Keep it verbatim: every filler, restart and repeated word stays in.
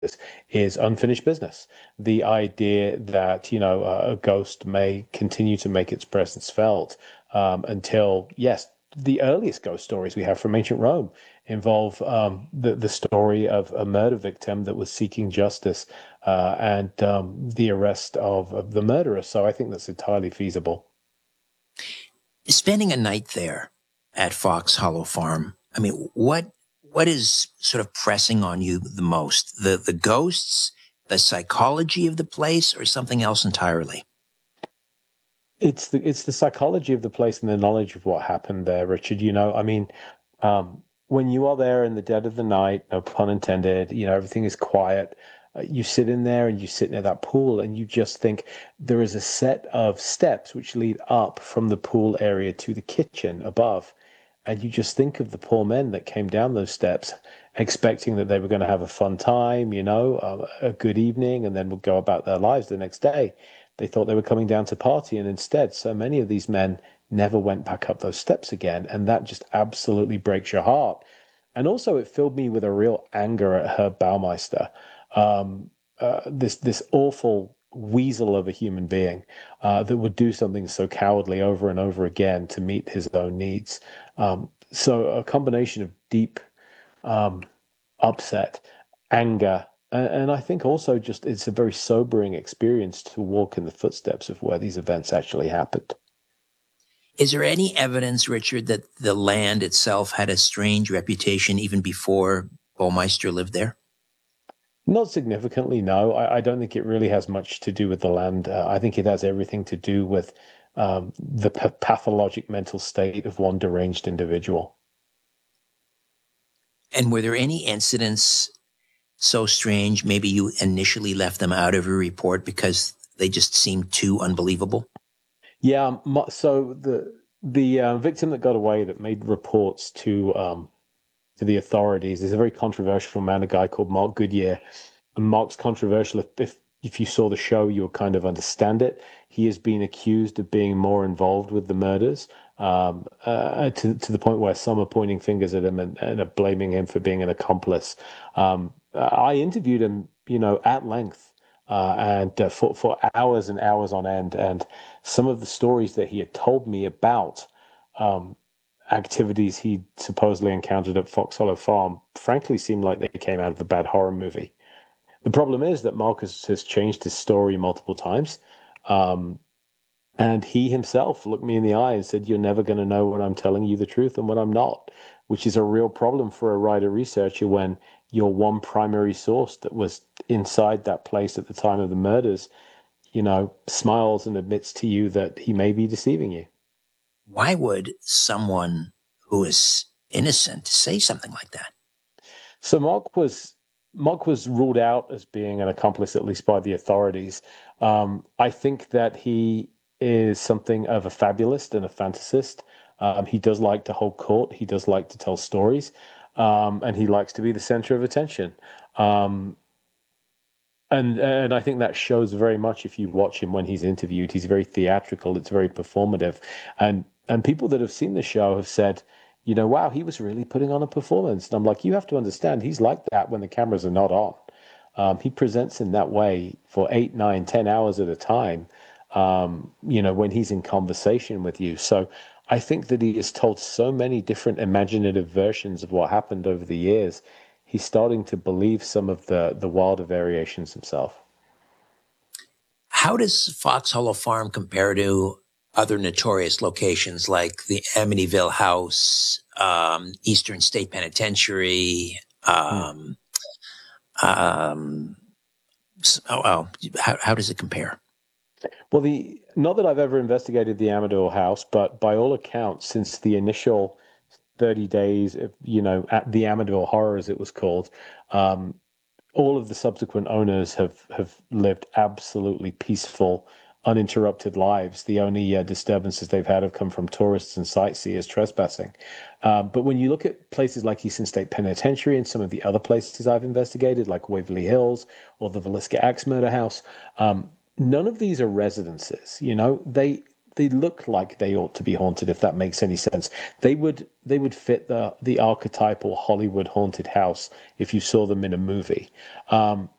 is unfinished business. The idea that, you know, a ghost may continue to make its presence felt um, until, yes, the earliest ghost stories we have from ancient Rome involve um, the, the story of a murder victim that was seeking justice uh, and um, the arrest of, of the murderer. So I think that's entirely feasible. Spending a night there at Fox Hollow Farm, I mean, what what is sort of pressing on you the most? The the ghosts, the psychology of the place, or something else entirely? It's the it's the psychology of the place and the knowledge of what happened there, Richard. You know, I mean, um, when you are there in the dead of the night, no pun intended, you know, everything is quiet. Uh, you sit in there and you sit near that pool and you just think there is a set of steps which lead up from the pool area to the kitchen above. And you just think of the poor men that came down those steps expecting that they were going to have a fun time, you know, uh, a good evening, and then would go about their lives the next day. They thought they were coming down to party, and instead, so many of these men never went back up those steps again. And that just absolutely breaks your heart. And also, it filled me with a real anger at Herb Baumeister, um, uh, this this awful weasel of a human being uh, that would do something so cowardly over and over again to meet his own needs. Um, so a combination of deep um, upset, anger, and, and I think also just it's a very sobering experience to walk in the footsteps of where these events actually happened. Is there any evidence, Richard, that the land itself had a strange reputation even before Baumeister lived there? Not significantly, no. I, I don't think it really has much to do with the land. Uh, I think it has everything to do with um, the p- pathologic mental state of one deranged individual. And were there any incidents so strange, maybe you initially left them out of your report because they just seemed too unbelievable? Yeah. um, So the the uh, victim that got away that made reports to um, to the authorities is a very controversial man, a guy called Mark Goodyear. And Mark's controversial. If, if if you saw the show, you'll kind of understand it. He has been accused of being more involved with the murders, um, uh, to to the point where some are pointing fingers at him and, and are blaming him for being an accomplice. Um, I interviewed him, you know, at length, uh, and uh, for for hours and hours on end, and some of the stories that he had told me about. Um, Activities he supposedly encountered at Fox Hollow Farm, frankly, seemed like they came out of a bad horror movie. The problem is that Marcus has changed his story multiple times. Um, and he himself looked me in the eye and said, "You're never going to know when I'm telling you the truth and when I'm not," which is a real problem for a writer researcher when your one primary source that was inside that place at the time of the murders, you know, smiles and admits to you that he may be deceiving you. Why would someone who is innocent say something like that? So Mark was Mark was ruled out as being an accomplice, at least by the authorities. Um, I think that he is something of a fabulist and a fantasist. Um, he does like to hold court. He does like to tell stories, um, and he likes to be the center of attention. Um, and and I think that shows very much if you watch him when he's interviewed. He's very theatrical. It's very performative, and and people that have seen the show have said, you know, wow, he was really putting on a performance. And I'm like, you have to understand, he's like that when the cameras are not on. Um, he presents in that way for eight, nine, ten hours at a time. Um, you know, when he's in conversation with you. So I think that he has told so many different imaginative versions of what happened over the years. He's starting to believe some of the the wilder variations himself. How does Fox Hollow Farm compare to other notorious locations like the Amityville House, um, Eastern State Penitentiary? Hmm. Um, um, oh, oh, how, how does it compare? Well, the not that I've ever investigated the Amador House, but by all accounts, since the initial thirty days of, you know, at the Amador Horror, as it was called, um, all of the subsequent owners have have lived absolutely peaceful, uninterrupted lives. The only uh, disturbances they've had have come from tourists and sightseers trespassing. Um, but when you look at places like Eastern State Penitentiary and some of the other places I've investigated, like Waverly Hills or the Villisca Axe Murder House, um, none of these are residences. You know, they they look like they ought to be haunted, if that makes any sense. They would they would fit the the archetypal Hollywood haunted house if you saw them in a movie. Um,